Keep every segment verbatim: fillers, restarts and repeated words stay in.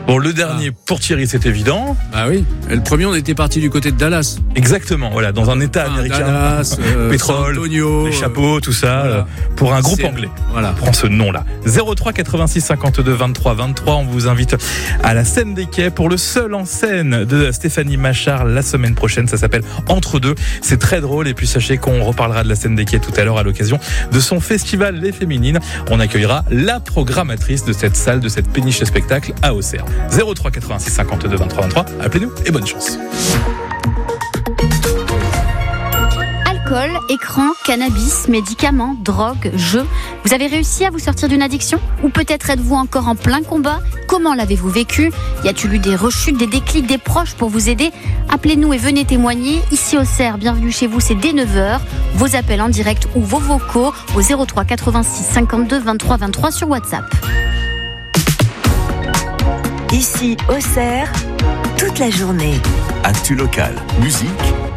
Bon, le dernier ah. pour Thierry, c'est évident. Bah oui. Et le premier, on était parti du côté de Dallas. Exactement. Voilà, dans un État ah, américain. Dallas, euh, pétrole, Antonio, les chapeaux, tout ça, voilà. euh, pour un groupe c'est... anglais. Voilà. On prend ce nom-là. zéro trois quatre-vingt-six cinquante-deux vingt-trois vingt-trois. On vous invite à la scène des quais pour le seul en scène de Stéphanie Machard la semaine prochaine. Ça s'appelle Entre deux. C'est très drôle. Et puis sachez qu'on reparlera de la scène des quais tout à l'heure à l'occasion de son festival Les Féminines. On accueillera la programmatrice de cette salle, de cette péniche spectacle à Auxerre. zéro trois quatre-vingt-six cinquante-deux vingt-trois vingt-trois. Appelez-nous et bonne chance. Alcool, écran, cannabis, médicaments, drogue, jeux. Vous avez réussi à vous sortir d'une addiction ? Ou peut-être êtes-vous encore en plein combat ? Comment l'avez-vous vécu ? Y a-t-il eu des rechutes, des déclics, des proches pour vous aider ? Appelez-nous et venez témoigner. Ici au Auxerre, bienvenue chez vous, c'est dès neuf heures. Vos appels en direct ou vos vocaux au zéro trois quatre-vingt-six cinquante-deux vingt-trois vingt-trois sur WhatsApp. Ici, Auxerre, toute la journée. Actu locale, musique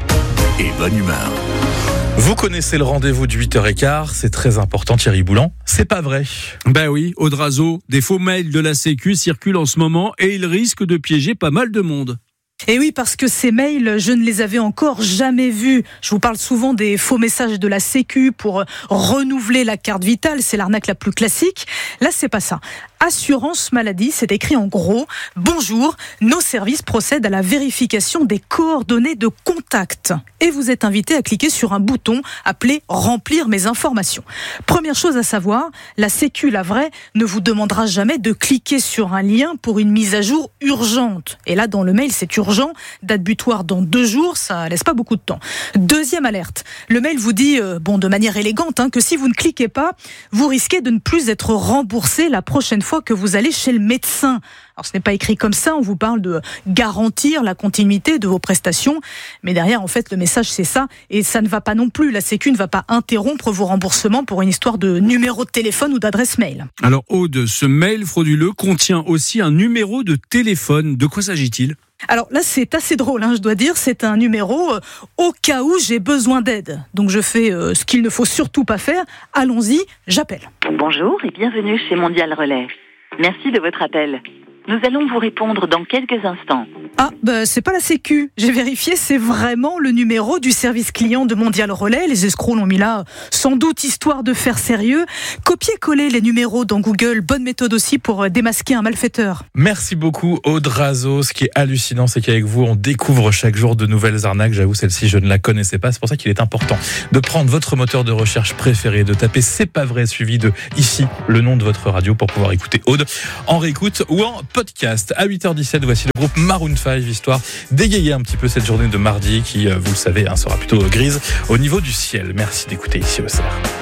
et bonne humeur. Vous connaissez le rendez-vous de huit heures quinze, c'est très important Thierry Boulan, c'est pas vrai. Ben oui, Audrazo, des faux mails de la Sécu circulent en ce moment et ils risquent de piéger pas mal de monde. Et oui, parce que ces mails, je ne les avais encore jamais vus. Je vous parle souvent des faux messages de la Sécu pour renouveler la carte vitale. C'est l'arnaque la plus classique. Là, c'est pas ça. Assurance maladie, c'est écrit en gros. Bonjour, nos services procèdent à la vérification des coordonnées de contact. Et vous êtes invité à cliquer sur un bouton appelé remplir mes informations. Première chose à savoir, la Sécu, la vraie, ne vous demandera jamais de cliquer sur un lien pour une mise à jour urgente. Et là, dans le mail, c'est urgent. Date butoir dans deux jours, ça laisse pas beaucoup de temps. Deuxième alerte. Le mail vous dit, euh, bon, de manière élégante, hein, que si vous ne cliquez pas, vous risquez de ne plus être remboursé la prochaine fois que vous allez chez le médecin. Alors ce n'est pas écrit comme ça, on vous parle de garantir la continuité de vos prestations, mais derrière en fait le message c'est ça, et ça ne va pas non plus, la Sécu ne va pas interrompre vos remboursements pour une histoire de numéro de téléphone ou d'adresse mail. Alors Aude, ce mail frauduleux contient aussi un numéro de téléphone, de quoi s'agit-il ? Alors là, c'est assez drôle, hein, je dois dire. C'est un numéro euh, au cas où j'ai besoin d'aide. Donc je fais euh, ce qu'il ne faut surtout pas faire. Allons-y, j'appelle. Bonjour et bienvenue chez Mondial Relais. Merci de votre appel. Nous allons vous répondre dans quelques instants. Ah, bah, c'est pas la Sécu. J'ai vérifié, c'est vraiment le numéro du service client de Mondial Relais. Les escrocs l'ont mis là, sans doute histoire de faire sérieux. Copier-coller les numéros dans Google, bonne méthode aussi pour démasquer un malfaiteur. Merci beaucoup Audrazo. Ce qui est hallucinant, c'est qu'avec vous, on découvre chaque jour de nouvelles arnaques. J'avoue, celle-ci, je ne la connaissais pas. C'est pour ça qu'il est important de prendre votre moteur de recherche préféré, de taper C'est pas vrai, suivi de ici, le nom de votre radio pour pouvoir écouter Aude en réécoute ou en podcast. À huit heures dix-sept, voici le groupe Maroon five, histoire d'égayer un petit peu cette journée de mardi qui, vous le savez, hein, sera plutôt grise au niveau du ciel. Merci d'écouter ici au Auxerre.